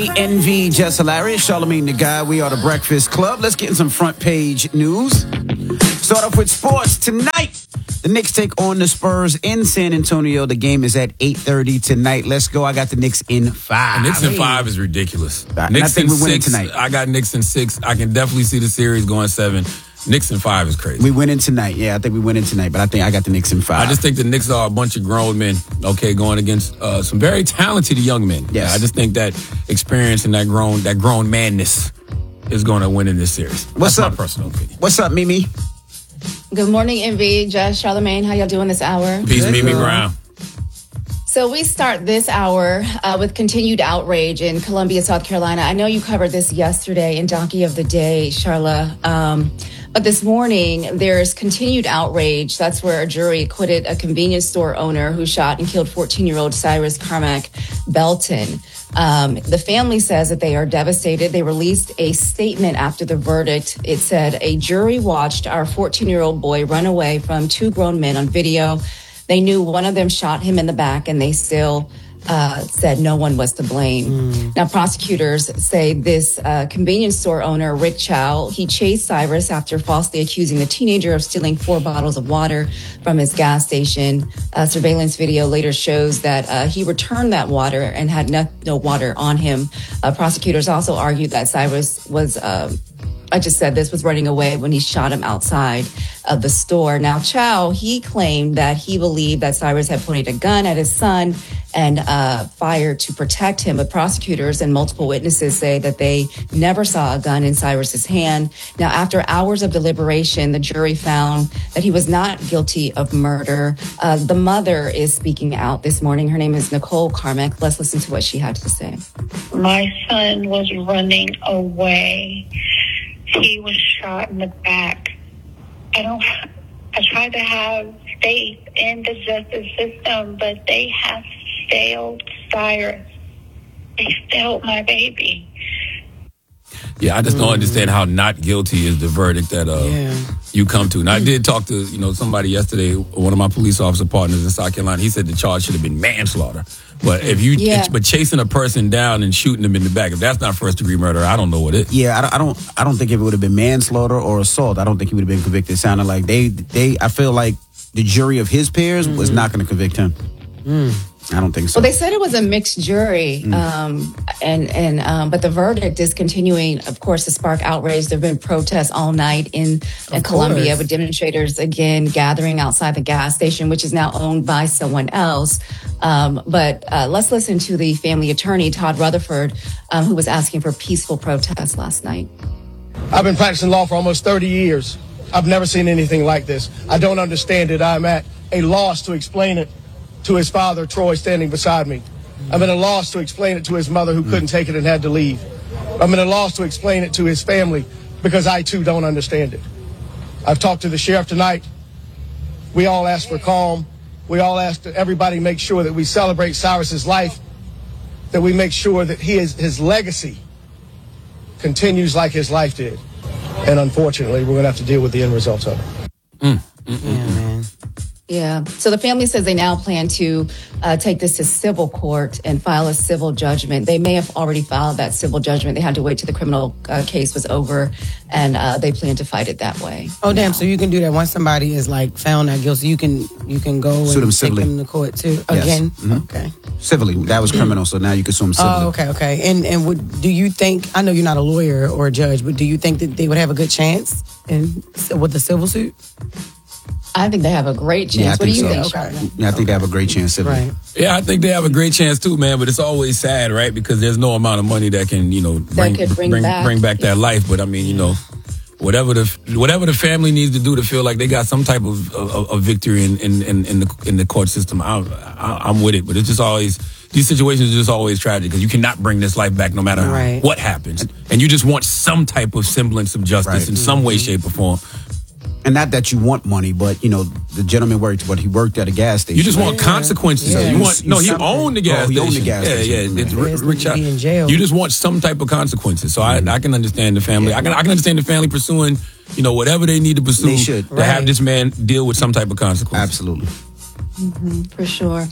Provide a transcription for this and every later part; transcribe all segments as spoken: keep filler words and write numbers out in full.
Jay, Envy, Just Hilarious, Charlamagne the Guy. We are the Breakfast Club. Let's get in some front page news. Start off with sports tonight. The Knicks take on the Spurs in San Antonio. The game is at eight thirty tonight. Let's go. I got the Knicks in five. Knicks in five is ridiculous. And Knicks I think in we're winning six. tonight. I got Knicks in six. I can definitely see the series going seven. Knicks in five is crazy. We winning tonight. Yeah, I think we winning tonight, but I think I got the Knicks in five. I just think the Knicks are a bunch of grown men, okay, going against uh, some very talented young men. Yes. I just think that experience and that grown that grown manness is going to win in this series. What's That's up? my personal opinion. What's up, Mimi? Good morning, Envy, Jess, Charlamagne. How y'all doing this hour? Peace, Good Mimi girl. Brown. So we start this hour uh, with continued outrage in Columbia, South Carolina. I know you covered this yesterday in Donkey of the Day, Charla. Um, but this morning, there's continued outrage. That's where a jury acquitted a convenience store owner who shot and killed fourteen-year-old Cyrus Carmack Belton. Um, the family says that they are devastated. They released a statement after the verdict. It said, a jury watched our fourteen-year-old boy run away from two grown men on video. They knew one of them shot him in the back, and they still uh, said no one was to blame. Mm. Now, prosecutors say this uh, convenience store owner, Rick Chow, he chased Cyrus after falsely accusing the teenager of stealing four bottles of water from his gas station. Uh, surveillance video later shows that uh, he returned that water and had no, no water on him. Uh, prosecutors also argued that Cyrus was... Uh, I just said this was running away when he shot him outside of the store. Now, Chow, he claimed that he believed that Cyrus had pointed a gun at his son and uh, fired to protect him. But prosecutors and multiple witnesses say that they never saw a gun in Cyrus's hand. Now, after hours of deliberation, the jury found that he was not guilty of murder. Uh, the mother is speaking out this morning. Her name is Nicole Carmack. Let's listen to what she had to say. My son was running away. He was shot in the back. I don't. I try to have faith in the justice system, but they have failed Cyrus. They failed my baby. Yeah, I just don't understand how not guilty is the verdict that uh, Yeah. you come to. And I did talk to you know somebody yesterday, one of my police officer partners in South Carolina. He said the charge should have been manslaughter. But if you, Yeah. it's, but chasing a person down and shooting them in the back, if that's not first degree murder, I don't know what is. Yeah, I don't, I don't, I don't think if it would have been manslaughter or assault, I don't think he would have been convicted. It sounded like they, they. I feel like the jury of his peers was not going to convict him. I don't think so. Well, they said it was a mixed jury, um, and and um, but the verdict is continuing, of course, to spark outrage. There have been protests all night in, in Columbia course. with demonstrators again gathering outside the gas station, which is now owned by someone else. Um, but uh, let's listen to the family attorney, Todd Rutherford, um, who was asking for peaceful protests last night. I've been practicing law for almost thirty years. I've never seen anything like this. I don't understand it. I'm at a loss to explain it to his father, Troy, standing beside me. I'm at a loss to explain it to his mother, who couldn't take it and had to leave. I'm at a loss to explain it to his family because I, too, don't understand it. I've talked to the sheriff tonight. We all ask for calm. We all ask that everybody make sure that we celebrate Cyrus's life, that we make sure that he is, his legacy continues like his life did. And unfortunately, we're going to have to deal with the end results of it. Mm. Yeah, man. Yeah. So the family says they now plan to uh, take this to civil court and file a civil judgment. They may have already filed that civil judgment. They had to wait till the criminal uh, case was over, and uh, they plan to fight it that way. Oh, damn. So you can do that once somebody is like found not guilty. You can you can go Sue and them take civilly. them to court too Yes. again. Mhm. Okay. Civilly, that was criminal, so now you can sue him civilly. Oh, okay, okay. And and would do you think? I know you're not a lawyer or a judge, but do you think that they would have a good chance in with the civil suit? I think they have a great chance. Yeah, I what do think you so. think, Okay. Charlotte? Yeah, I think they have a great chance civilly. Right. Yeah, I think they have a great chance too, man. But it's always sad, right? Because there's no amount of money that can, you know, bring could bring bring, back- bring back that life. But I mean, you know, whatever the whatever the family needs to do to feel like they got some type of, of, of victory in, in, in, in the in the court system, I'm, I'm with it. But it's just always these situations are just always tragic because you cannot bring this life back no matter Right. what happens, and you just want some type of semblance of justice Right. in some way, shape, or form. And not that you want money, but you know the gentleman worked, but he worked at a gas station. You just want Yeah. consequences. Yeah. You want no. He Something. owned the gas Oh, he station. owned the gas yeah, station. yeah. It's Yeah. Rick, He Rick has to be in jail. You just want some type of consequences. So I, I can understand the family. I can I can understand the family pursuing, you know, whatever they need to pursue They should. to have Right. this man deal with some type of consequence. Absolutely. For sure.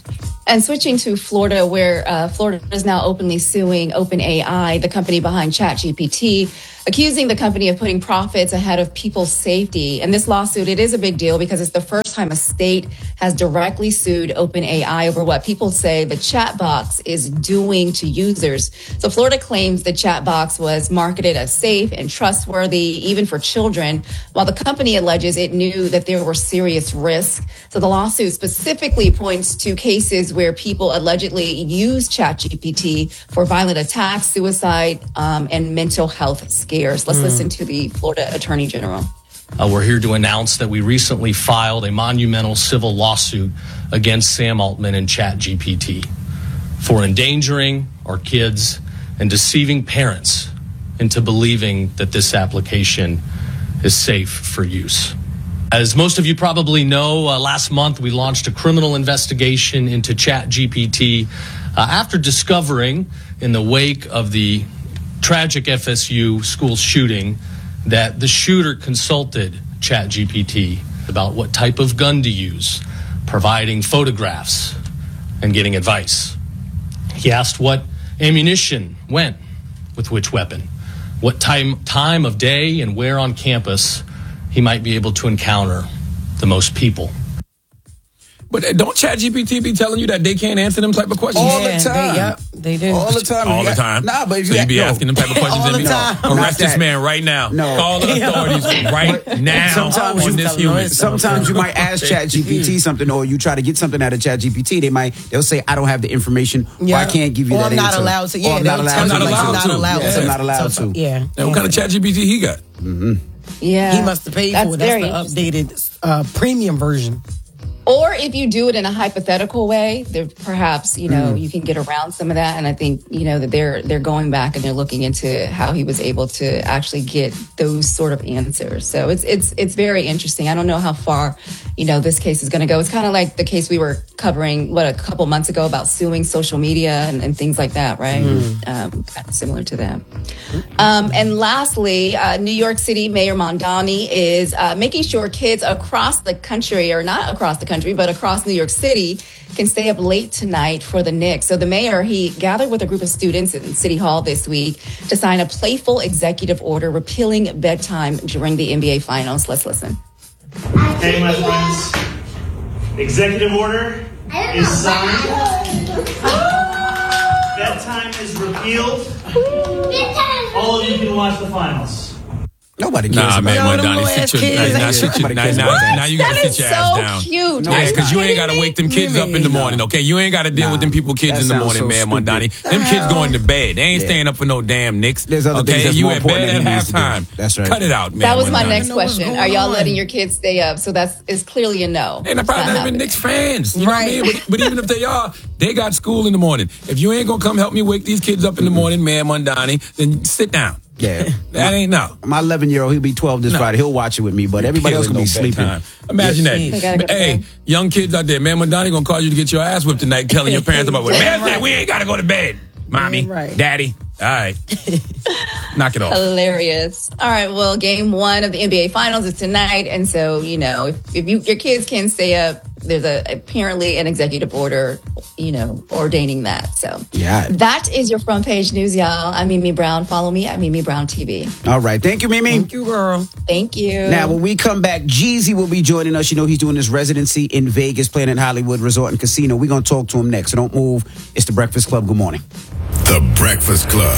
And switching to Florida, where uh, Florida is now openly suing OpenAI, the company behind ChatGPT, accusing the company of putting profits ahead of people's safety. And this lawsuit, it is a big deal because it's the first time a state has directly sued OpenAI over what people say the chat box is doing to users. So Florida claims the chat box was marketed as safe and trustworthy, even for children, while the company alleges it knew that there were serious risks. So the lawsuit specifically points to cases where people allegedly use ChatGPT for violent attacks, suicide, um, and mental health scares. Let's mm. listen to the Florida Attorney General. Uh, we're here to announce that we recently filed a monumental civil lawsuit against Sam Altman and ChatGPT for endangering our kids and deceiving parents into believing that this application is safe for use. As most of you probably know, uh, last month we launched a criminal investigation into ChatGPT uh, after discovering in the wake of the tragic F S U school shooting that the shooter consulted ChatGPT about what type of gun to use, providing photographs and getting advice. He asked what ammunition went with which weapon, what time time of day and where on campus he might be able to encounter the most people. But don't ChatGPT be telling you that they can't answer them type of questions? All Yeah, the time. They, yep, they do. All the time. All the time. Nah, but if so you, you be no. asking them type of questions. All and the be, time. Arrest Not this that. man right now. No. Call the authorities right now Sometimes on you- this human. Sometimes you might ask ChatGPT something, or you try to get something out of ChatGPT. They might they'll say, "I don't have the information, Yeah. or I can't give you Or that I'm not answer." allowed to. Yeah, Or I'm not they'll allowed tell to. you Like, I'm so- not allowed yeah, to. I'm not allowed So- to. Yeah. And what kind of ChatGPT he got? Yeah. He must have paid That's for it. That's very the interesting. updated uh, premium version. Or if you do it in a hypothetical way, there perhaps, you know, you can get around some of that. And I think, you know, that they're they're going back and they're looking into how he was able to actually get those sort of answers. So it's it's it's very interesting. I don't know how far, you know, this case is going to go. It's kind of like the case we were covering, what, a couple months ago about suing social media and, and things like that, right? Um, kind of similar to that. Um, and lastly, uh, New York City Mayor Mondani is uh, making sure kids across the country, or not across the country, but across New York City, can stay up late tonight for the Knicks. So the mayor, he gathered with a group of students in City Hall this week to sign a playful executive order repealing bedtime during the N B A Finals. Let's listen. Okay, my friends, executive order is signed. Bedtime is repealed. All of you can watch the finals. Nobody cares Nah, about man, Yo, that. them Mondani, little sit ass your, kids now, ain't now, sit your, Nobody now, cares now, about that. now you gotta That sit is your so ass down. cute. Yeah, because you ain't gotta kidding wake them me? kids up in the No. morning, okay? You ain't gotta deal with them people kids That in the sounds morning, so man, stupid. Mondani. Them kids going to bed. They ain't staying up for no damn Knicks. There's other okay? things that's you more at important bed than at he needs to do. halftime. That's right. Cut it out, man. That was my Mondani. next know what's question. going Are y'all on. letting your kids stay up? So that's is clearly a no. And they're probably It's not even happening. Knicks fans. You know Right. what I mean? But, but even if they are, they got school in the morning. If you ain't gonna come help me wake these kids up in the morning, man, Mondani, then sit down. Yeah. That ain't no. My eleven-year-old, he'll be twelve this No. Friday. He'll watch it with me, but everybody else Killing will be no sleeping. bedtime. Imagine They gotta go that. to Hey, bed. young kids out there, man, Mondani gonna cause you to get your ass whipped tonight, telling your parents about what. Man said we ain't gotta go to bed, mommy, Right. daddy. All right, knock it off. Hilarious. All right. Well, game one of the N B A Finals is tonight, and so you know if, if you your kids can stay up, there's a apparently an executive order, you know, ordaining that. So Yeah. that is your front page news, y'all. I'm Mimi Brown. Follow me at Mimi Brown T V. All right. Thank you, Mimi. Thank you, girl. Thank you. Now, when we come back, Jeezy will be joining us. You know, he's doing his residency in Vegas, playing at Hollywood Resort and Casino. We're going to talk to him next, so don't move. It's The Breakfast Club. Good morning. The Breakfast Club.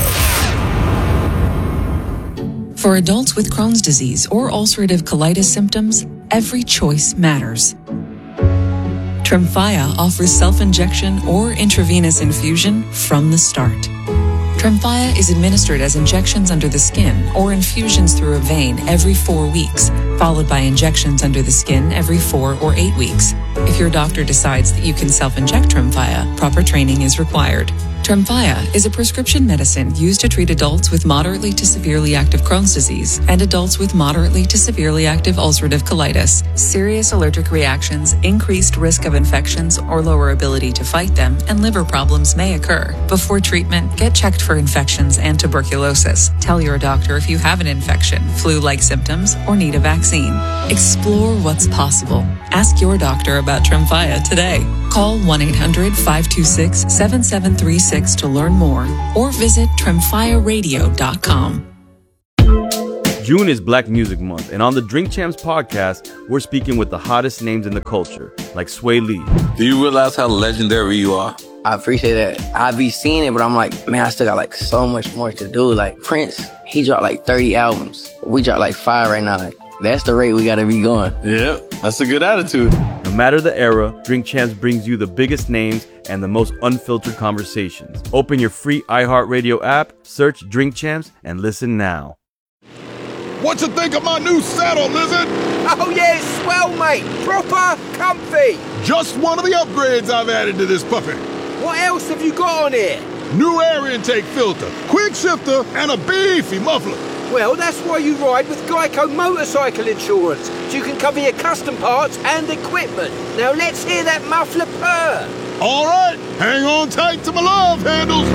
For adults with Crohn's disease or ulcerative colitis symptoms, every choice matters. Tremfya offers self-injection or intravenous infusion from the start. Tremfya is administered as injections under the skin or infusions through a vein every four weeks, followed by injections under the skin every four or eight weeks. If your doctor decides that you can self-inject Tremfya, proper training is required. Tremfya is a prescription medicine used to treat adults with moderately to severely active Crohn's disease and adults with moderately to severely active ulcerative colitis. Serious allergic reactions, increased risk of infections or lower ability to fight them, and liver problems may occur. Before treatment, get checked for infections and tuberculosis. Tell your doctor if you have an infection, flu-like symptoms, or need a vaccine. Explore what's possible. Ask your doctor about Tremfya today. Call one eight hundred five two six seven seven three six to learn more or visit tremfya radio dot com. June is Black Music Month, and on the Drink Champs podcast, we're speaking with the hottest names in the culture, like Sway Lee. Do you realize how legendary you are? I appreciate that. I be seeing it, but I'm like, man, I still got like so much more to do. Like Prince, he dropped like thirty albums. We dropped like five right now. Like, that's the rate we gotta be going. Yeah, that's a good attitude. No matter the era, Drink Champs brings you the biggest names and the most unfiltered conversations. Open your free iHeartRadio app, search Drink Champs, and listen now. What you think of my new saddle, Lizard? Oh yeah, it's swell, mate. Proper comfy. Just one of the upgrades I've added to this puppy. What else have you got on here? New air intake filter, quick shifter, and a beefy muffler. Well, that's why you ride with Geico Motorcycle Insurance, so you can cover your custom parts and equipment. Now let's hear that muffler purr. All right, hang on tight to my love handles.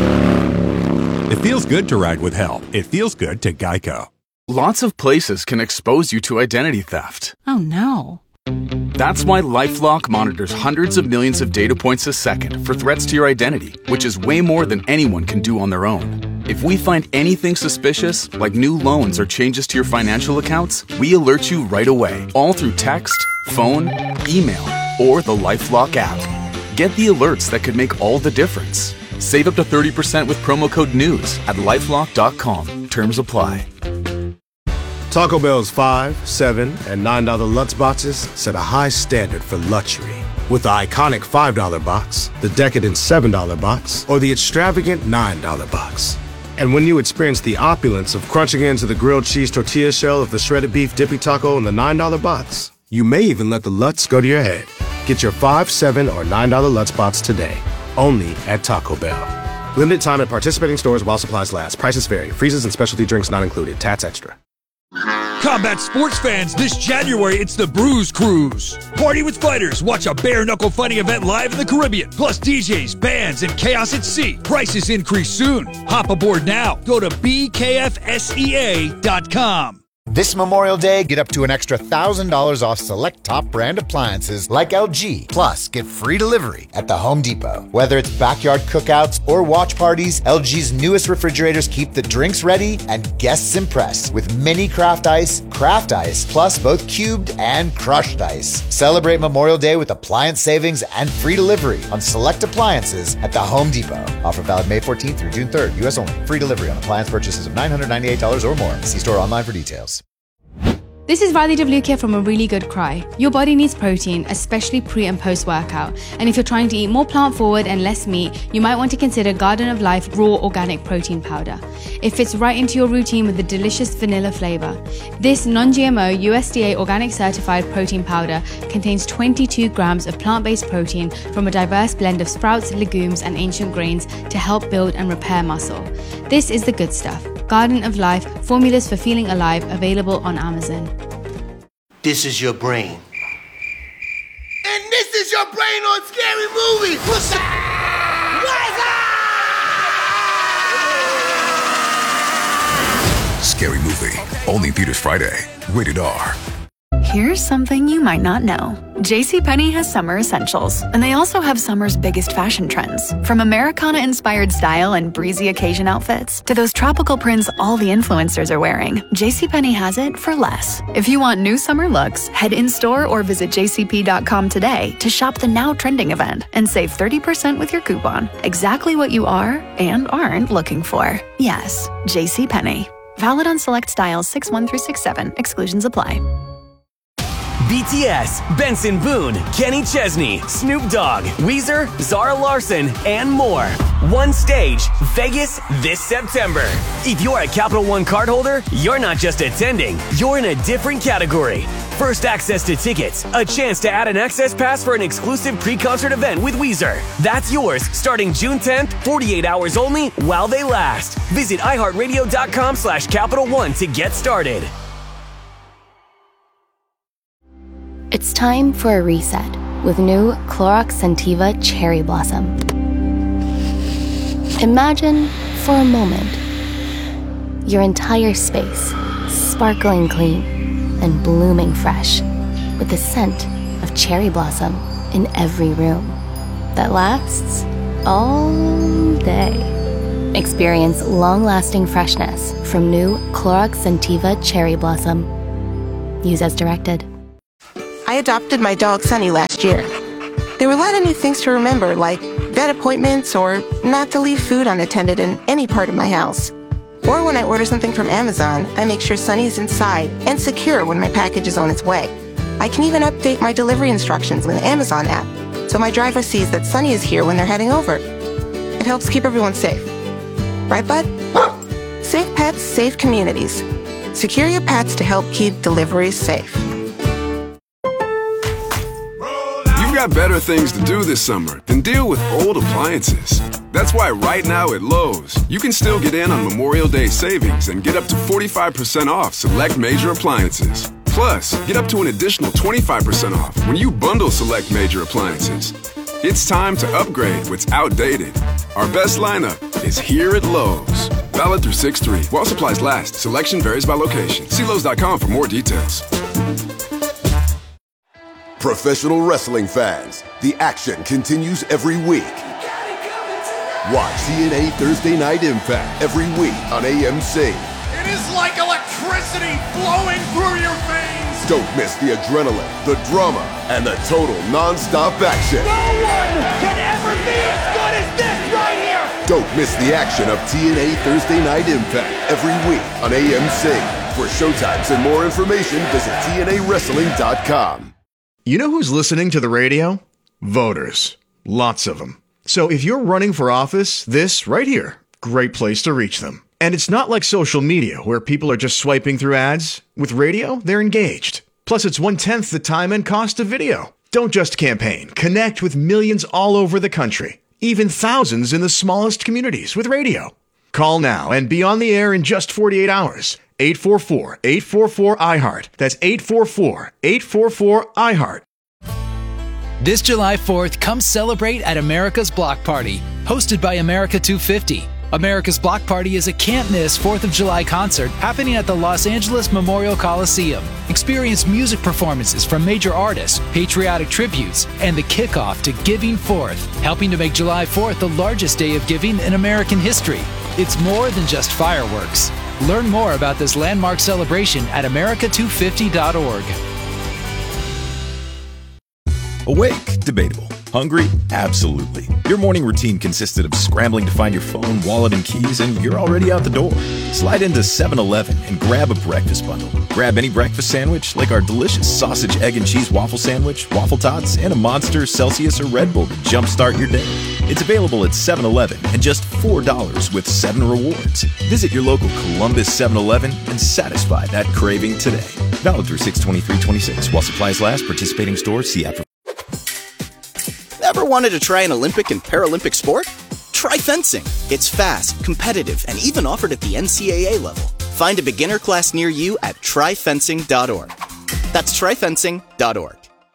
It feels good to ride with help. It feels good to Geico. Lots of places can expose you to identity theft. Oh no. That's why LifeLock monitors hundreds of millions of data points a second for threats to your identity, which is way more than anyone can do on their own. If we find anything suspicious, like new loans or changes to your financial accounts, we alert you right away, all through text, phone, email, or the LifeLock app. Get the alerts that could make all the difference. Save up to thirty percent with promo code NEWS at lifelock dot com. Terms apply. Taco Bell's five, seven, and nine dollar Lutz boxes set a high standard for luxury. With the iconic five dollar box, the decadent seven dollar box, or the extravagant nine dollar box. And when you experience the opulence of crunching into the grilled cheese tortilla shell of the shredded beef dippy taco in the nine dollar box, you may even let the Lutz go to your head. Get your five, seven, or nine dollar Lutz box today, only at Taco Bell. Limited time at participating stores while supplies last. Prices vary. Freezes and specialty drinks not included. Tats extra. Combat sports fans, this January it's the Bruise Cruise. Party with fighters, watch a bare-knuckle fighting event live in the Caribbean. Plus D Js, bands, and chaos at sea. Prices increase soon. Hop aboard now. Go to b k f s e a dot com. This Memorial Day, get up to an extra one thousand dollars off select top brand appliances like L G. Plus, get free delivery at the Home Depot. Whether it's backyard cookouts or watch parties, L G's newest refrigerators keep the drinks ready and guests impressed with mini craft ice, craft ice, plus both cubed and crushed ice. Celebrate Memorial Day with appliance savings and free delivery on select appliances at the Home Depot. Offer valid May fourteenth through June third, U S only. Free delivery on appliance purchases of nine hundred ninety-eight dollars or more. See store online for details. This is Radhi Devlukia from A Really Good Cry. Your body needs protein, especially pre and post workout. And if you're trying to eat more plant forward and less meat, you might want to consider Garden of Life Raw Organic Protein Powder. It fits right into your routine with a delicious vanilla flavor. This non-G M O U S D A organic certified protein powder contains twenty-two grams of plant-based protein from a diverse blend of sprouts, legumes, and ancient grains to help build and repair muscle. This is the good stuff. Garden of Life, formulas for feeling alive, available on Amazon. This is your brain. And this is your brain on Scary Movies. What's up? What's up? Scary Movie. Only theaters Friday. Rated R. Here's something you might not know. JCPenney has summer essentials, and they also have summer's biggest fashion trends. From Americana-inspired style and breezy occasion outfits to those tropical prints all the influencers are wearing, JCPenney has it for less. If you want new summer looks, head in-store or visit j c p dot com today to shop the now trending event and save thirty percent with your coupon. Exactly what you are and aren't looking for. Yes, JCPenney. Valid on select styles six one through six seven. Exclusions apply. B T S, Benson Boone, Kenny Chesney, Snoop Dogg, Weezer, Zara Larson, and more. One stage, Vegas this September. If you're a Capital One cardholder, you're not just attending, you're in a different category. First access to tickets, a chance to add an access pass for an exclusive pre-concert event with Weezer. That's yours starting June tenth, forty-eight hours only while they last. Visit iHeartRadio.com slash Capital One to get started. It's time for a reset with new Clorox Scentiva Cherry Blossom. Imagine, for a moment, your entire space sparkling clean and blooming fresh with the scent of cherry blossom in every room. that lasts all day. Experience long-lasting freshness from new Clorox Scentiva Cherry Blossom. Use as directed. I adopted my dog Sunny last year. There were a lot of new things to remember, like vet appointments or not to leave food unattended in any part of my house. Or when I order something from Amazon, I make sure Sunny is inside and secure when my package is on its way. I can even update my delivery instructions with the Amazon app, so my driver sees that Sunny is here when they're heading over. It helps keep everyone safe. Right, bud? Safe pets, safe communities. Secure your pets to help keep deliveries safe. You've got better things to do this summer than deal with old appliances. That's why right now at Lowe's, you can still get in on Memorial Day savings and get up to forty-five percent off select major appliances. Plus, get up to an additional twenty-five percent off when you bundle select major appliances. It's time to upgrade what's outdated. Our best lineup is here at Lowe's. Valid through six three. While supplies last. Selection varies by location. See Lowe's dot com for more details. Professional wrestling fans, the action continues every week. Watch T N A Thursday Night Impact every week on A M C. It is like electricity flowing through your veins. Don't miss the adrenaline, the drama, and the total non-stop action. No one can ever be as good as this right here. Don't miss the action of T N A Thursday Night Impact every week on A M C. For showtimes and more information, visit T N A wrestling dot com. You know who's listening to the radio? Voters. Lots of them. So if you're running for office, this right here, great place to reach them. And it's not like social media where people are just swiping through ads. With radio, they're engaged. Plus, it's one-tenth the time and cost of video. Don't just campaign. Connect with millions all over the country. Even thousands in the smallest communities with radio. Call now and be on the air in just forty-eight hours. eight four four, eight four four, I heart. That's eight four four, eight four four, I heart. This July fourth, come celebrate at America's Block Party, hosted by America two fifty. America's Block Party is a can't-miss fourth of July concert happening at the Los Angeles Memorial Coliseum. Experience music performances from major artists, patriotic tributes, and the kickoff to Giving Fourth, helping to make July fourth the largest day of giving in American history. It's more than just fireworks. Learn more about this landmark celebration at America two fifty dot org. Awake? Debatable. Hungry? Absolutely. Your morning routine consisted of scrambling to find your phone, wallet, and keys, and you're already out the door. Slide into seven eleven and grab a breakfast bundle. Grab any breakfast sandwich, like our delicious sausage, egg, and cheese waffle sandwich, waffle tots, and a Monster, Celsius, or Red Bull to jumpstart your day. It's available at seven eleven and just four dollars with seven rewards. Visit your local Columbus seven eleven and satisfy that craving today. Valid through six twenty-three twenty-six. While supplies last, participating stores, see app for... Ever wanted to try an Olympic and Paralympic sport? Try fencing. It's fast, competitive, and even offered at the N C A A level. Find a beginner class near you at try fencing dot org. That's try fencing dot org.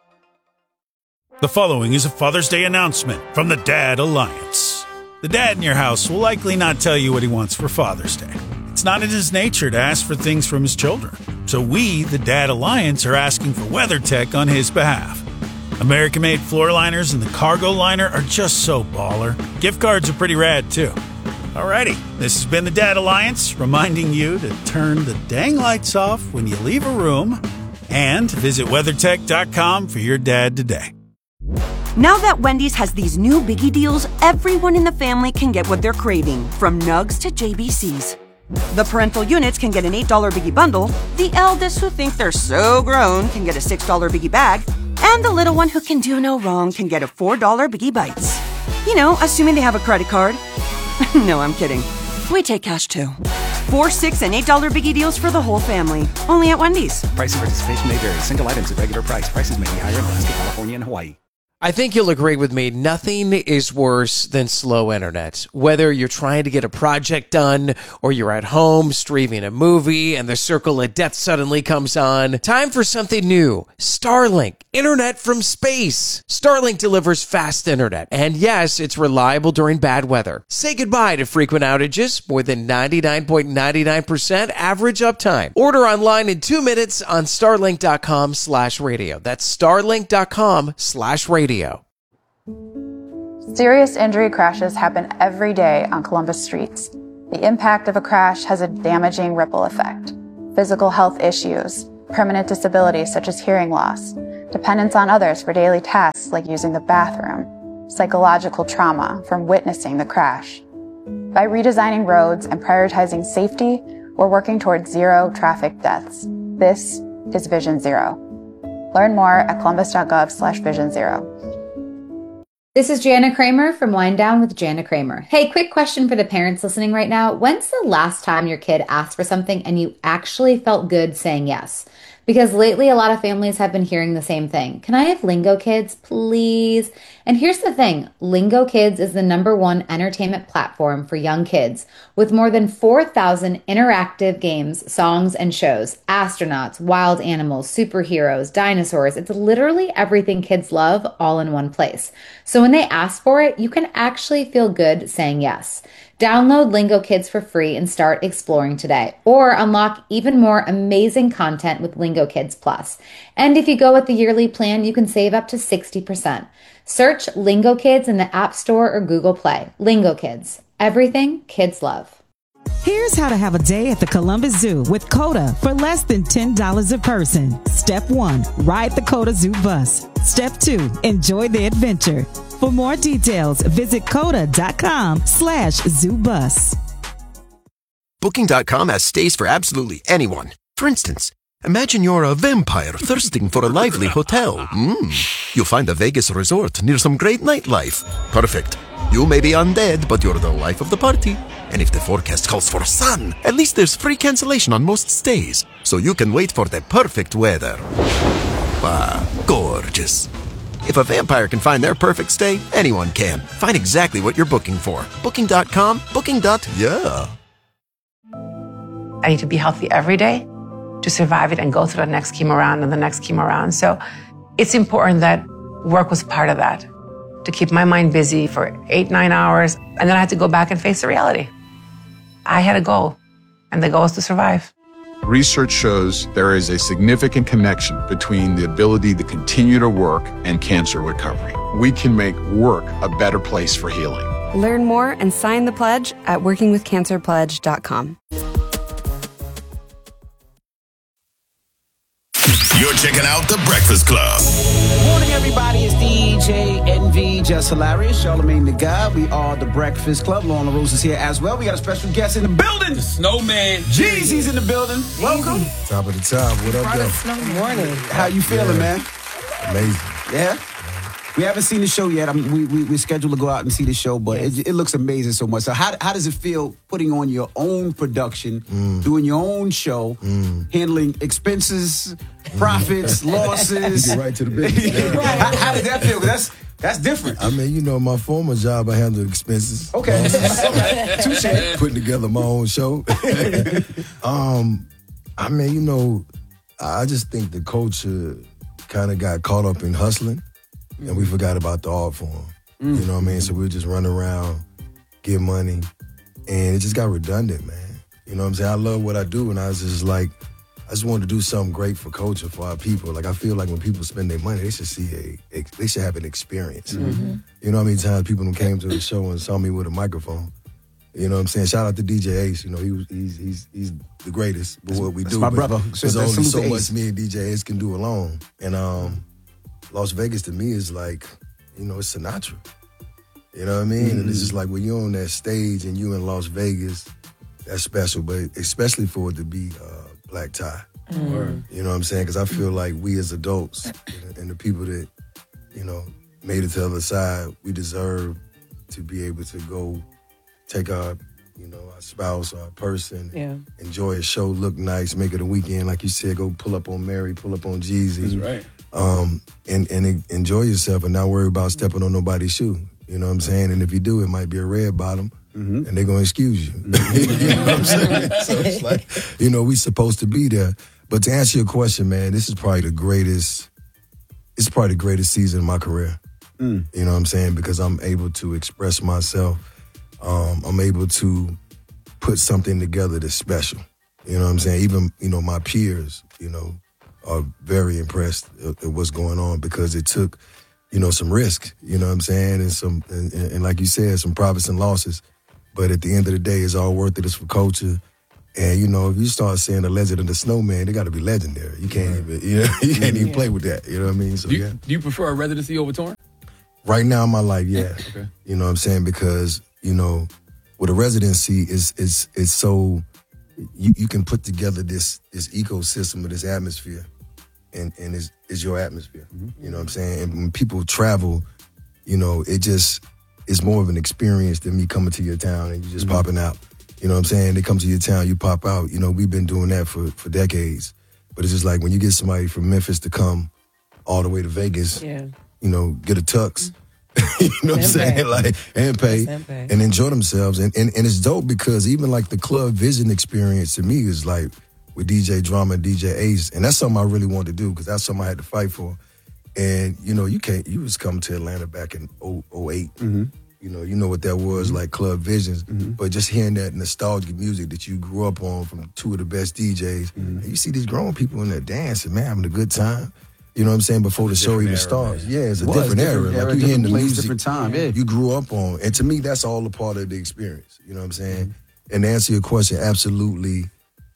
The following is a Father's Day announcement from the Dad Alliance. The dad in your house will likely not tell you what he wants for Father's Day. It's not in his nature to ask for things from his children. So we, the Dad Alliance, are asking for WeatherTech on his behalf. American-made floor liners and the cargo liner are just so baller. Gift cards are pretty rad, too. Alrighty, this has been the Dad Alliance, reminding you to turn the dang lights off when you leave a room and visit WeatherTech dot com for your dad today. Now that Wendy's has these new biggie deals, everyone in the family can get what they're craving, from nugs to J B Cs. The parental units can get an eight dollar biggie bundle, the eldest who think they're so grown can get a six dollar biggie bag, and the little one who can do no wrong can get a four dollar Biggie Bites. You know, assuming they have a credit card. No, I'm kidding. We take cash too. Four, six, and eight dollar Biggie deals for the whole family. Only at Wendy's. Price and participation may vary. Single items at regular price. Prices may be higher in Alaska, California, and Hawaii. I think you'll agree with me. Nothing is worse than slow internet. Whether you're trying to get a project done or you're at home streaming a movie and the circle of death suddenly comes on. Time for something new. Starlink. Internet from space. Starlink delivers fast internet. And yes, it's reliable during bad weather. Say goodbye to frequent outages. More than ninety-nine point nine nine percent average uptime. Order online in two minutes on starlink dot com slash radio. That's starlink dot com slash radio. Serious injury crashes happen every day on Columbus streets. The impact of a crash has a damaging ripple effect. Physical health issues, permanent disabilities such as hearing loss, dependence on others for daily tasks like using the bathroom, psychological trauma from witnessing the crash. By redesigning roads and prioritizing safety, we're working towards zero traffic deaths. This is Vision Zero. Learn more at columbus.gov slash vision zero. This is Jana Kramer from Wind Down with Jana Kramer. Hey, quick question for the parents listening right now. When's the last time your kid asked for something and you actually felt good saying yes? Because lately a lot of families have been hearing the same thing. Can I have Lingo Kids, please? And here's the thing. Lingo Kids is the number one entertainment platform for young kids with more than four thousand interactive games, songs, and shows. Astronauts, wild animals, superheroes, dinosaurs. It's literally everything kids love all in one place. So when they ask for it, you can actually feel good saying yes. Download Lingo Kids for free and start exploring today. Or unlock even more amazing content with Lingo Kids Plus. And if you go with the yearly plan, you can save up to sixty percent. Search Lingo Kids in the App Store or Google Play. Lingo Kids. Everything kids love. Here's how to have a day at the Columbus Zoo with CODA for less than ten dollars a person. Step one, ride the CODA Zoo bus. Step two, enjoy the adventure. For more details, visit coda.com slash zoo bus. Booking dot com has stays for absolutely anyone. For instance, imagine you're a vampire thirsting for a lively hotel. Mm. You'll find a Vegas resort near some great nightlife. Perfect. You may be undead, but you're the life of the party. And if the forecast calls for sun, at least there's free cancellation on most stays, so you can wait for the perfect weather. Ah, gorgeous. If a vampire can find their perfect stay, anyone can. Find exactly what you're booking for. Booking dot com, booking. Yeah. I need to be healthy every day to survive it and go through the next chemo round and the next chemo round. So it's important that work was part of that, to keep my mind busy for eight, nine hours. And then I had to go back and face the reality. I had a goal, and the goal was to survive. Research shows there is a significant connection between the ability to continue to work and cancer recovery. We can make work a better place for healing. Learn more and sign the pledge at working with cancer pledge dot com. You're checking out The Breakfast Club. Morning, everybody. It's D J Envy, Just Hilarious, Charlamagne the God. We are The Breakfast Club. Lorna Rose is here as well. We got a special guest in the building. The Snowman. Jeezy's in the building. Welcome. Top of the top. What up, though? Good morning. How you feeling, yeah. man? Amazing. Yeah? We haven't seen the show yet. I mean, we, we, we're scheduled to go out and see the show, but yes. it, it looks amazing so much. So how, how does it feel putting on your own production, mm. doing your own show, mm. handling expenses, profits, mm. losses? Get right to the business. right. how, how does that feel? That's that's different. I mean, you know, my former job, I handled expenses. Okay. okay. Touché. Putting together my own show. um, I mean, you know, I just think the culture kind of got caught up in hustling. And we forgot about the art form. Mm. You know what I mean? So we were just running around, get money, and it just got redundant, man. You know what I'm saying? I love what I do, and I was just like, I just wanted to do something great for culture, for our people. Like, I feel like when people spend their money, they should see a, they should have an experience. Mm-hmm. You know how many times people came to the show and saw me with a microphone? You know what I'm saying? Shout out to D J Ace. You know, he was, he's he's he's the greatest. But what we That's do, my brother. There's only so much me and D J Ace can do alone. And um. Las Vegas to me is like, you know, it's Sinatra. You know what I mean? Mm-hmm. And it's just like when you're on that stage and you in Las Vegas, that's special. But especially for it to be uh, Black Tie. Mm-hmm. You know what I'm saying? Because I feel like we as adults and the people that, you know, made it to the other side, we deserve to be able to go take our, you know, our spouse or our person, yeah. enjoy a show, look nice, make it a weekend. Like you said, go pull up on Mary, pull up on Jeezy. That's right. Um, and, and enjoy yourself and not worry about stepping on nobody's shoe. You know what I'm saying? And if you do, it might be a red bottom, mm-hmm. and they're going to excuse you. You know what I'm saying? So it's like, you know, we supposed to be there. But to answer your question, man, this is probably the greatest, it's probably the greatest season of my career. Mm. You know what I'm saying? Because I'm able to express myself. Um, I'm able to put something together that's special. You know what I'm saying? Even, you know, my peers, you know, are very impressed at what's going on because it took, you know, some risk, you know what I'm saying? And some, and, and like you said, some profits and losses. But at the end of the day, it's all worth it. It's for culture. And, you know, if you start saying the legend of the snowman, they got to be legendary. You can't even, you know, you can't even play with that. You know what I mean? So, do, you, yeah. do you prefer a residency over touring? Right now in my life, yeah. Okay. You know what I'm saying? Because, you know, with a residency, it's, it's, it's so, you, you can put together this this ecosystem of this atmosphere, and, and it's, it's your atmosphere. Mm-hmm. You know what I'm saying? And when people travel, you know, it just, it's more of an experience than me coming to your town and you just mm-hmm. popping out. You know what I'm saying? They come to your town, you pop out. You know, we've been doing that for, for decades. But it's just like when you get somebody from Memphis to come all the way to Vegas, Yeah. you know, get a tux, you know what I'm saying? Like, and pay, And pay. and enjoy themselves. And, and and it's dope because even like the Club Vision experience to me is like with D J Drama and D J Ace. And that's something I really wanted to do because that's something I had to fight for. And, you know, you can't, you was coming to Atlanta back in oh eight. Mm-hmm. You know, you know what that was, like Club Visions. Mm-hmm. But just hearing that nostalgic music that you grew up on from two of the best D Js, Mm-hmm. and you see these grown people in there dancing, man, having a good time. You know what I'm saying? Before the show even era, starts. man. Yeah, it's a It was different, different era. era, Like you hearing different the place, music different time, yeah. you grew up on. And to me, that's all a part of the experience. You know what I'm saying? And to answer your question, absolutely.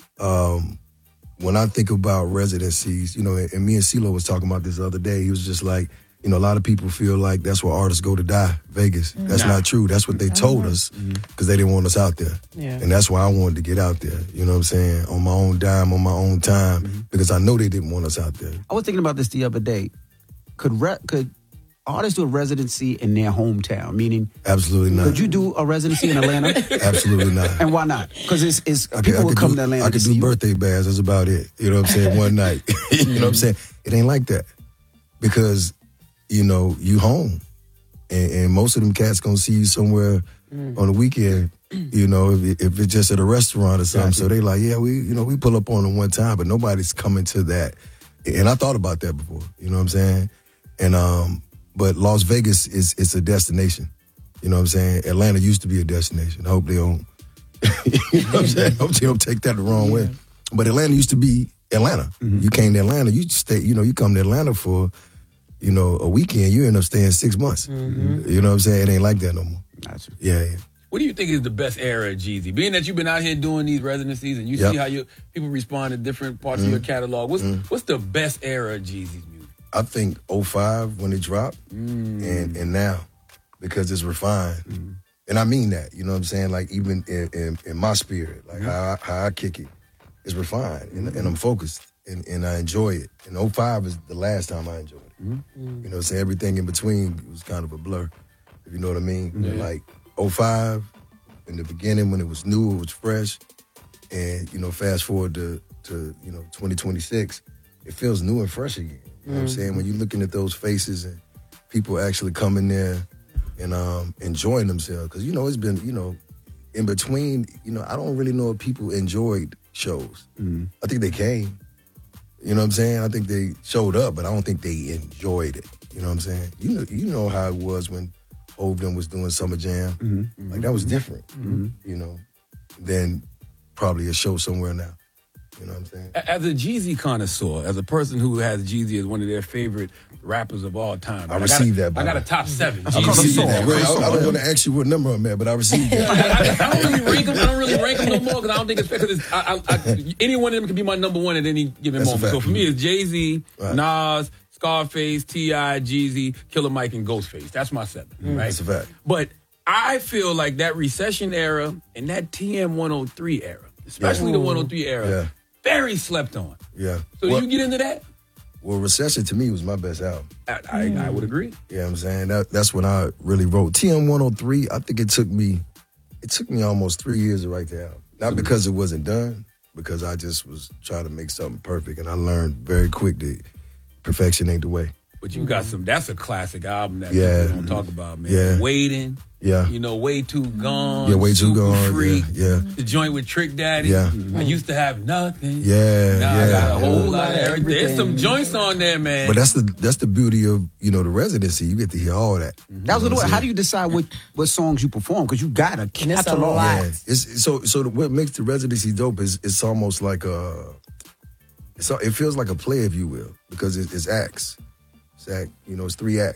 Um, when I think about residencies, you know, and, and me and CeeLo was talking about this the other day, he was just like, you know, a lot of people feel like that's where artists go to die, Vegas. That's Nah. not true. That's what they told us because they didn't want us out there. Yeah. And that's why I wanted to get out there, you know what I'm saying, on my own dime, on my own time, because I know they didn't want us out there. I was thinking about this the other day. Could re- could artists do a residency in their hometown? Meaning, Absolutely not. could you do a residency in Atlanta? Absolutely not. And why not? Because it's, it's I could- people I will could come do, to Atlanta I to could see do you. birthday bash. That's about it. You know what I'm saying? One night. You know what I'm saying? It ain't like that. Because, you know, you home. And, and most of them cats gonna see you somewhere on the weekend, you know, if, it- if it's just at a restaurant or something. So they like, yeah, we, you know, we pull up on them one time, but nobody's coming to that. And I thought about that before, you know what I'm saying? And, um, but Las Vegas is, it's a destination. You know what I'm saying? Atlanta used to be a destination. I hope they don't, you know what I'm saying? I hope they don't take that the wrong way. But Atlanta used to be Atlanta. You came to Atlanta, you stay, you know, you come to Atlanta for, you know, a weekend, you end up staying six months. You know what I'm saying? It ain't like that no more. Gotcha. Yeah, yeah. What do you think is the best era of Jeezy? Being that you've been out here doing these residencies and you Yep. see how you people respond to different parts of your catalog, what's what's the best era of Jeezy's music? I think oh five when it dropped and, and now because it's refined. And I mean that, you know what I'm saying? Like even in, in, in my spirit, like how, I, how I kick it, it's refined and, and I'm focused and, and I enjoy it. And oh five is the last time I enjoyed it. You know what I'm saying? Everything in between was kind of a blur, if you know what I mean? Yeah. Like oh five, in the beginning when it was new, it was fresh. And, you know, fast forward to, to you know, twenty twenty-six, it feels new and fresh again. You know what I'm saying? When you're looking at those faces and people actually coming there and um, enjoying themselves. Because, you know, it's been, you know, in between, you know, I don't really know if people enjoyed shows. I think they came. You know what I'm saying? I think they showed up, but I don't think they enjoyed it. You know what I'm saying? You know, you know how it was when Hov them was doing Summer Jam. Like, that was different, you know, than probably a show somewhere now. You know what I'm saying? As a Jeezy connoisseur, as a person who has Jeezy as one of their favorite rappers of all time, I got received a- that, by I got the a way. top seven. I received Jeezy. that. I, I don't want to ask you what number I'm at, but I received that. I, I don't really rank them. I don't really rank them no more because I don't think it's fair. Because I, I, I, any one of them can be my number one at any given That's a moment. fact. So for me, it's Jay Z, Right. Nas, Scarface, T I, Jeezy, Killer Mike, and Ghostface. That's my seven. Right. That's a fact. But I feel like that recession era and that T M one oh three era, especially Yeah. the one oh three era, Yeah. very slept on. Yeah. So well, you get into that? well, Recession to me was my best album. I, I, I would agree. You know what I'm saying? That, that's when I really wrote. T M one oh three, I think it took me, it took me almost three years to write the album. Not because it wasn't done, because I just was trying to make something perfect. And I learned very quick that perfection ain't the way. But you got some, that's a classic album that Yeah. people don't talk about, man. Yeah. Waiting. Yeah. You know, Way Too Gone. Yeah, Way Too Super Gone, Freak. yeah, yeah. The joint with Trick Daddy. Yeah. I used to have nothing. Yeah, Now yeah. I got a whole yeah. lot of everything. There's some joints on there, man. But that's the that's the beauty of, you know, the residency. You get to hear all that. That was You know the what I'm How saying? do you decide what, what songs you perform? Because you got a catalog. Yeah. It's, so so the, what makes the residency dope is it's almost like a, it's, a- it feels like a play, if you will, because it, it's acts. It's act, you know, it's three acts.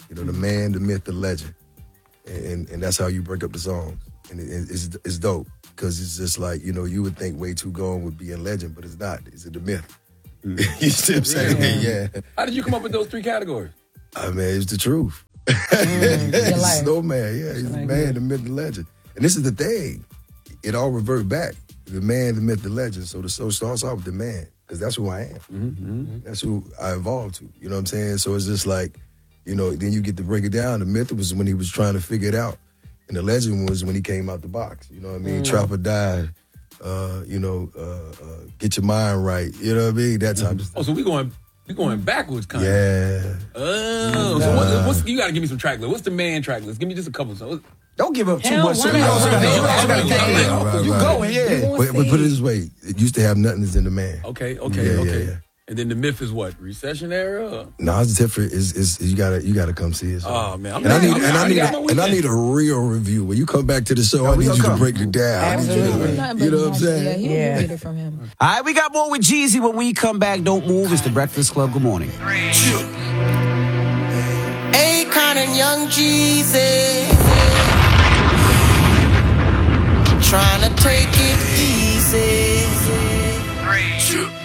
You know, the man, the myth, the legend. And and that's how you break up the songs. And it, it's, it's dope. Because it's just like, you know, you would think Way Too Gone would be a legend, but it's not. It's the myth. Mm. You see what I'm saying? Yeah. How did you come up with those three categories? I mean, it's the truth. Mm, Snowman, yeah. He's the man, the myth, the legend. And this is the thing. It all revert back. The man, the myth, the legend. So the show starts off with the man, because that's who I am. Mm-hmm. That's who I evolved to. You know what I'm saying? So it's just like, you know, then you get to break it down. The myth was when he was trying to figure it out. And the legend was when he came out the box. You know what I mean? Mm. Trap or die. Uh, you know, uh, uh, get your mind right. You know what I mean? That type of stuff. Oh, so we going we going backwards, kind Yeah. of. Oh, so what, what's, you got to give me some track list. What's the man track list? Give me just a couple. So don't give up too Hell, much. why So you not? also gotta- you also gotta Right, take it. right, right, You right. going, yeah. But, but put it this way, it used to have nothing as in the man. Okay, okay, Yeah, okay. yeah, yeah. And then the myth is what? Recession era? Or? No, it's different. Is is you gotta you gotta come see us. Oh man, I'm and I not- need I'm and I not- need I got my a, and I weekend. need a real review. When you come back to the show, I we need gonna you to come. break it down. I need you to- Absolutely. you know what I'm saying? Yeah, he'll Yeah. get it from him. All right, we got more with Jeezy when we come back. Don't move. It's the Breakfast Club. Good morning. Akon and Young Jeezy trying to take it easy.